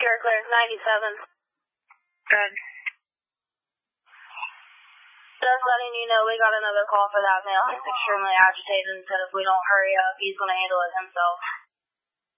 clear, 97. Good. Just letting you know we got another call for that male. He's extremely agitated and said if we don't hurry up, he's going to handle it himself.